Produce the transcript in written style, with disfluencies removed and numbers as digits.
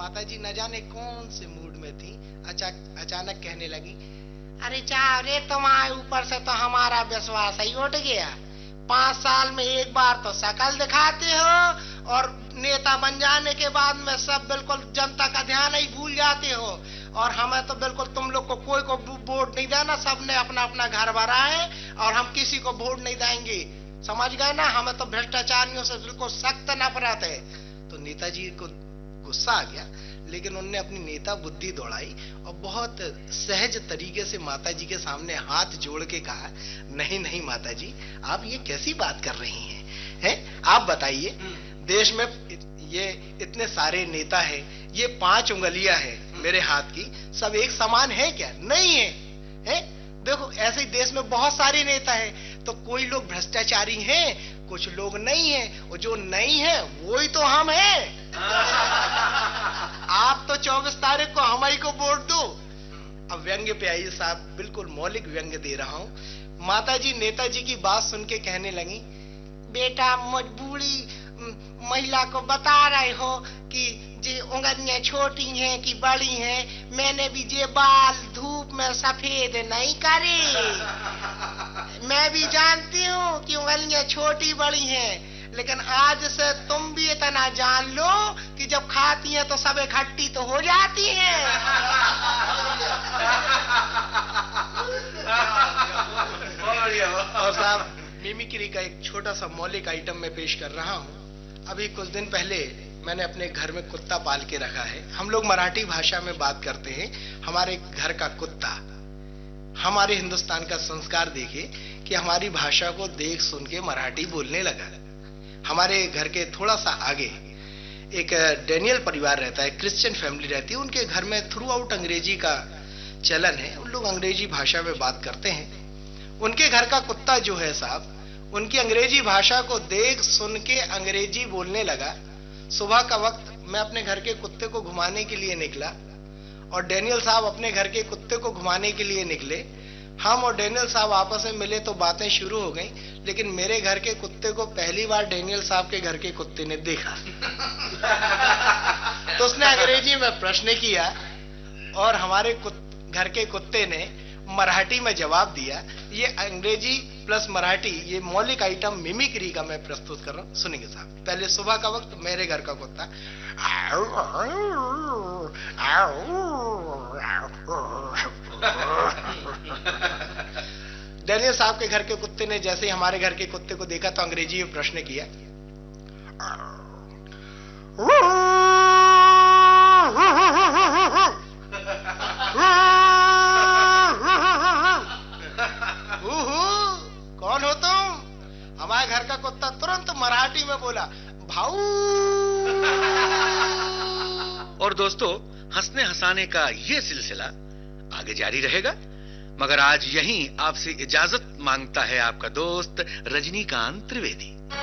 माताजी न जाने कौन से मूड में थी, अचानक कहने लगी, अरे चावरे तुम्हारे ऊपर से तो हमारा विश्वास ही उठ गया। 5 साल में एक बार तो शकल दिखाते हो और नेता बन जाने के बाद में सब बिल्कुल जनता का ध्यान ही भूल जाते हो। और हमें तो बिल्कुल तुम लोग को कोई को वोट नहीं देना, सबने अपना अपना घर भरा है और हम किसी को वोट नहीं देंगे, समझ गए ना। हमें तो भ्रष्टाचारियों से बिल्कुल सख्त नफरत है। तो नेताजी को गुस्सा आ गया, लेकिन उन्होंने अपनी नेता बुद्धि दौड़ाई और बहुत सहज तरीके से माताजी के सामने हाथ जोड़ के कहा, नहीं नहीं माताजी, आप ये कैसी बात कर रही हैं? आप बताइए, देश में ये इतने सारे नेता हैं, ये 5 उंगलियां हैं मेरे हाथ की, सब एक समान है क्या? नहीं है, हैं? देखो ऐसे ही देश में बहुत सारे नेता हैं, तो कोई लोग भ्रष्टाचारी हैं, कुछ लोग नहीं हैं, और जो नहीं है वो ही तो हम हैं। आप तो 24 तारीख को हम ही को वोट दो। अब व्यंग्य पे आइए साहब, बिल्कुल मौलिक व्यंग्य दे रहा हूं। माताजी नेताजी की बात सुन के कहने लगी, बेटा मजबूरी महिला को बता रहे हो कि जे उंगलियां छोटी हैं कि बड़ी हैं, मैंने भी जे बाल धूप में सफेद नहीं करे। मैं भी जानती हूँ कि उंगलियां छोटी बड़ी हैं, लेकिन आज से तुम भी इतना जान लो कि जब खाती हैं तो सब इकट्ठी तो हो जाती हैं। और साहब, मिमिक्री का एक छोटा सा मौलिक आइटम मैं पेश कर रहा हूँ। अभी कुछ दिन पहले मैंने अपने घर में कुत्ता पाल के रखा है। हम लोग मराठी भाषा में बात करते हैं, हमारे घर का कुत्ता। हमारे हिंदुस्तान का संस्कार देखिए कि हमारी भाषा को देख सुन के मराठी बोलने लगा। हमारे घर के थोड़ा सा आगे एक डेनियल परिवार रहता है, क्रिश्चियन फैमिली रहती है, उनके घर में थ्रू आउट अंग्रेजी का चलन है, उन लोग अंग्रेजी भाषा में बात करते हैं। उनके घर का कुत्ता जो है साहब, उनकी अंग्रेजी भाषा को देख सुन के अंग्रेजी बोलने लगा। सुबह का वक्त मैं अपने घर के कुत्ते को घुमाने के लिए निकला और डेनियल साहब अपने घर के कुत्ते को घुमाने के लिए निकले। हम और डेनियल साहब आपस में मिले तो बातें शुरू हो गई, लेकिन मेरे घर के कुत्ते को पहली बार डेनियल साहब के घर के कुत्ते ने देखा। तो उसने अंग्रेजी में प्रश्न किया और हमारे घर के कुत्ते ने मराठी में जवाब दिया। ये अंग्रेजी प्लस मराठी, ये मौलिक आइटम मिमिक्री का मैं प्रस्तुत कर रहा हूं, सुनिए साहब। पहले सुबह का वक्त मेरे घर का कुत्ता, डेनियल साहब के घर के कुत्ते ने जैसे ही हमारे घर के कुत्ते को देखा तो अंग्रेजी में प्रश्न किया। कौन हो तुम? हमारे घर का कुत्ता तुरंत मराठी में बोला, भाऊ। और दोस्तों, हंसने हंसाने का ये सिलसिला आगे जारी रहेगा, मगर आज यहीं आपसे इजाजत मांगता है आपका दोस्त रजनीकांत त्रिवेदी।